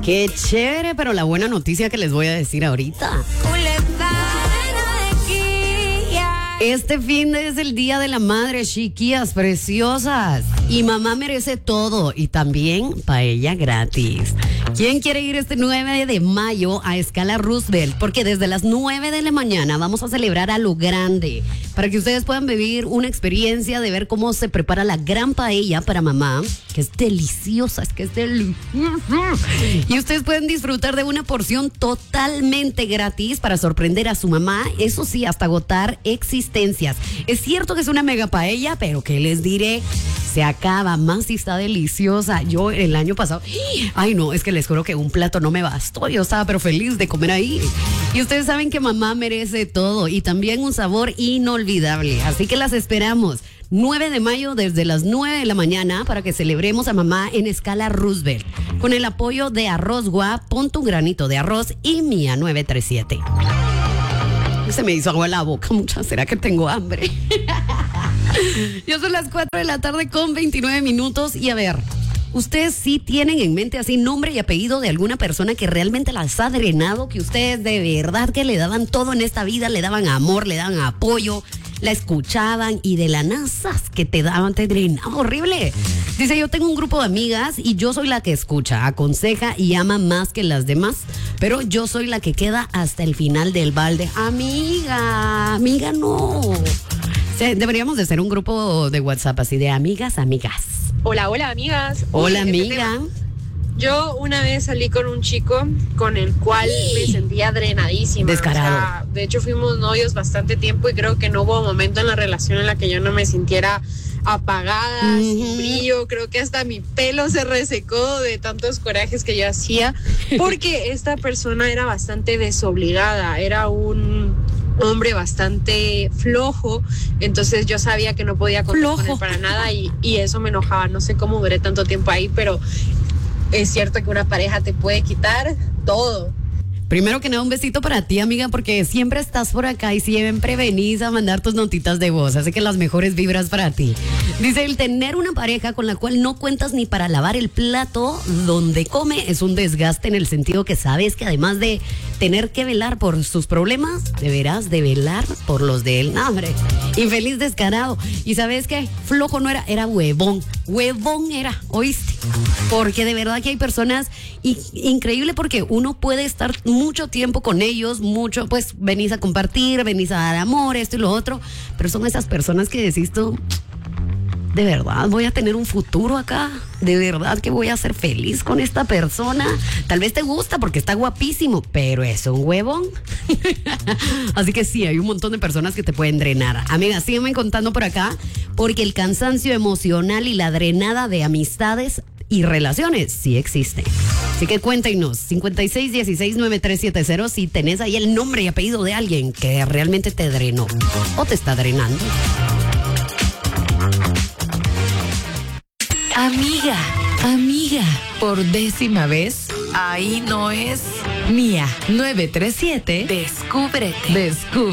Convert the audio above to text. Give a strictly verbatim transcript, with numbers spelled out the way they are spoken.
Qué chévere, pero la buena noticia que les voy a decir ahorita. Este fin de es el Día de la Madre, chiquillas preciosas. Y mamá merece todo. Y también paella gratis. ¿Quién quiere ir este nueve de mayo a Escala Roosevelt? Porque desde las nueve de la mañana vamos a celebrar a lo grande. Para que ustedes puedan vivir una experiencia de ver cómo se prepara la gran paella para mamá. Que es deliciosa, es que es deliciosa. Y ustedes pueden disfrutar de una porción totalmente gratis para sorprender a su mamá. Eso sí, hasta agotar existencias. Es cierto que es una mega paella, pero ¿qué les diré? Se acaba, más si está deliciosa. Yo el año pasado, ay no, es que les juro que un plato no me bastó. Yo estaba pero feliz de comer ahí. Y ustedes saben que mamá merece todo y también un sabor inolvidable. Así que las esperamos. nueve de mayo desde las nueve de la mañana para que celebremos a mamá en Escala Roosevelt. Con el apoyo de Arroz Gua, pon tu granito de arroz y Mía nueve tres siete. Se me hizo agua en la boca, mucha. ¿Será que tengo hambre? Ya son las cuatro de la tarde con veintinueve minutos. Y a ver, ¿ustedes sí tienen en mente así nombre y apellido de alguna persona que realmente las ha drenado? Que ustedes de verdad que le daban todo en esta vida, le daban amor, le daban apoyo, la escuchaban y de la nazas que te daban, te drenaban horrible. Dice, yo tengo un grupo de amigas y yo soy la que escucha, aconseja y ama más que las demás, pero yo soy la que queda hasta el final del balde. Amiga, amiga no. O sea, deberíamos de ser un grupo de WhatsApp así de amigas, amigas. Hola, hola amigas. Hola Uy, amiga. Yo una vez salí con un chico con el cual me sentía drenadísima. Descarado. O sea, de hecho fuimos novios bastante tiempo y creo que no hubo momento en la relación en la que yo no me sintiera apagada, uh-huh. sin brillo. Creo que hasta mi pelo se resecó de tantos corajes que yo hacía, porque esta persona era bastante desobligada, era un hombre bastante flojo, entonces yo sabía que no podía contar con él para nada y, y eso me enojaba. No sé cómo duré tanto tiempo ahí, pero es cierto que una pareja te puede quitar todo. Primero que nada, un besito para ti, amiga, porque siempre estás por acá y siempre venís a mandar tus notitas de voz, así que las mejores vibras para ti. Dice, el tener una pareja con la cual no cuentas ni para lavar el plato donde come es un desgaste, en el sentido que sabes que además de tener que velar por sus problemas, deberás de velar por los de él. No, hombre, infeliz descarado. Y ¿sabes qué? Flojo no era, era huevón. Huevón era, ¿oíste? Porque de verdad que hay personas, y, increíble porque uno puede estar mucho tiempo con ellos, mucho, pues venís a compartir, venís a dar amor, esto y lo otro, pero son esas personas que decís tú, de verdad voy a tener un futuro acá, de verdad que voy a ser feliz con esta persona. Tal vez te gusta porque está guapísimo, pero es un huevón. Así que sí, hay un montón de personas que te pueden drenar. Amiga, sígueme contando por acá, porque el cansancio emocional y la drenada de amistades y relaciones sí existe. Así que cuéntenos, cincuenta y seis dieciséis noventa y tres setenta, si tenés ahí el nombre y apellido de alguien que realmente te drenó o te está drenando. Amiga, amiga, por décima vez, ahí no es Mía nueve tres siete. Descúbrete. Descúbrete.